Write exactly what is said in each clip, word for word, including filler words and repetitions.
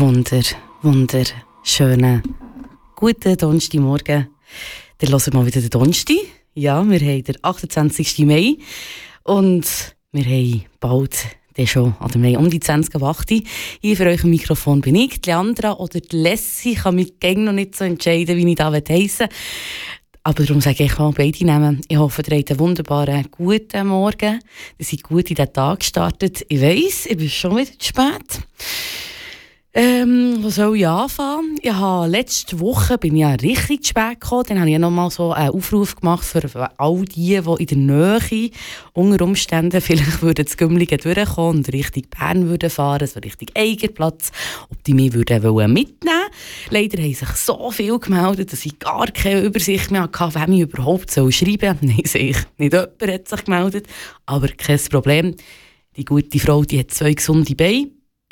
Wunder, wunderschönen guten Donnerstagmorgen. Dann hören wir mal wieder den Donnerstag. Ja, wir haben den achtundzwanzigsten Mai und wir haben bald dann schon, oder wir haben um die zwanzig Uhr acht. Hier für euch im Mikrofon bin ich, die Leandra oder die Lessie. Ich kann mich gegen noch nicht so entscheiden, wie ich da heissen will. Aber darum sage ich mal beide Namen. Ich hoffe, ihr habt einen wunderbaren guten Morgen. Ihr seid gut in den Tag gestartet. Ich weiss, ich bin schon wieder zu spät. Ähm, wo soll ich anfangen? Ich habe letzte Woche bin ich ja richtig zu spät gekommen. Dann habe ich ja noch mal so einen Aufruf gemacht für all die, die in der Nähe unter Umständen vielleicht würden das Gümligen durchkommen und Richtung Bern würden fahren, so Richtung Eigenplatz, ob die mich würden wollen mitnehmen. Leider haben sich so viele gemeldet, dass ich gar keine Übersicht mehr hatte, wem ich überhaupt schreiben soll. Nein, sehe ich nicht. Jemand hat sich gemeldet, aber kein Problem. Die gute Frau, die hat zwei gesunde Beine.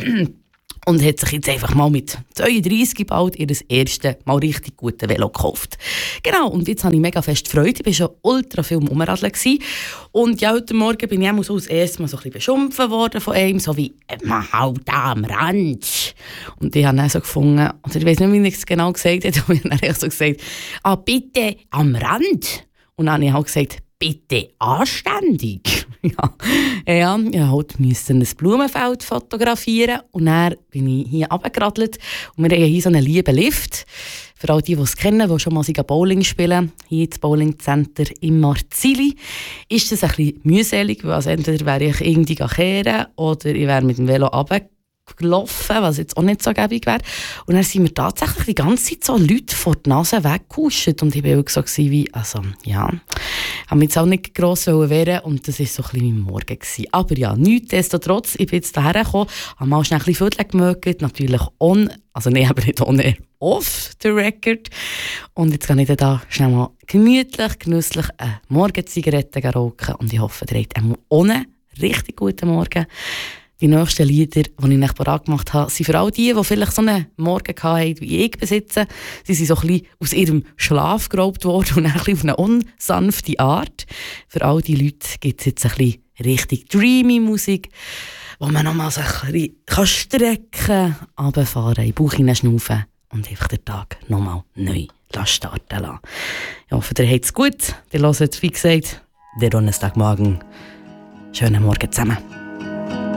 Und hat sich jetzt einfach mal mit zweiunddreissig bald ihr erstes Mal richtig gutes Velo gekauft. Genau, und jetzt habe ich mega fest Freude. Ich war schon ultra viel am Umradeln. Und ja, heute Morgen bin ich auch so das erste Mal so ein bisschen beschimpft worden von einem, so wie «Man halt da am Rand». Und ich habe dann so gefunden, oder ich weiss nicht, wie ich es genau gesagt habe, aber ich habe dann so gesagt «Ah, bitte am Rand». Und dann habe ich halt gesagt «Bitte anständig». ja, ja, ich musste halt ein Blumenfeld fotografieren und dann bin ich hier runtergeradelt und wir haben hier so einen lieben Lift. Für all die, die es kennen, die schon mal Bowling spielen, hier im Bowling Center in Marzili, ist das ein bisschen mühselig, weil also entweder wäre ich irgendwie kehren oder ich wäre mit dem Velo runtergelaufen, was jetzt auch nicht so gäbig wäre. Und dann sind mir tatsächlich die ganze Zeit so Leute vor die Nase weggehuscht und ich war auch so wie, also ja, ich habe mich jetzt auch nicht gross wehren und das war so ein bisschen mein Morgen gewesen. Aber ja, nichtsdestotrotz, ich bin jetzt hierher gekommen, habe mal schnell ein bisschen Viertel gemögt, natürlich on, also nein, aber nicht on air, off the record. Und jetzt gehe ich da schnell mal gemütlich, genüsslich eine Morgenzigarette rauchen und ich hoffe, ihr habt auch einen richtig guten Morgen. Die nächsten Lieder, die ich nicht parat gemacht habe, sind für all die, die vielleicht so einen Morgen hatten, wie ich besitze. Sie sind so ein bisschen aus ihrem Schlaf geraubt worden und ein bisschen auf eine unsanfte Art. Für all die Leute gibt es jetzt ein bisschen richtig dreamy Musik, wo man nochmal so ein bisschen strecken kann, runterfahren, in den Bauch hineinschnaufen und einfach den Tag nochmal neu starten lassen. Ich hoffe, ihr habt es gut. Ihr hört, wie gesagt, den Donnerstagmorgen. Schönen Morgen zusammen.